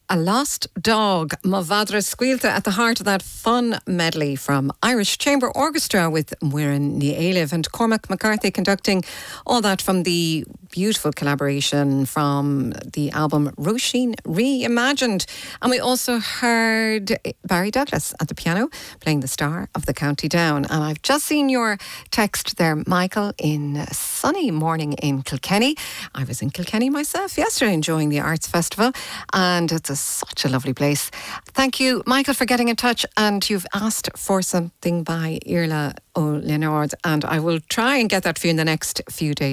A Lost Dog, Mavadra Squilta, at the heart of that fun medley from Irish Chamber Orchestra with Muireann Ní Éileamh and Cormac McCarthy conducting all that from the beautiful collaboration from the album Roisin Reimagined. And we also heard Barry Douglas at the piano playing the star of the County Down. And I've just seen your text there, Michael, in a sunny morning in Kilkenny. I was in Kilkenny myself yesterday enjoying the Arts Festival, and it's such a lovely place. Thank you, Michael, for getting in touch. And you've asked for something by Iarla Ó Lionard, and I will try and get that for you in the next few days.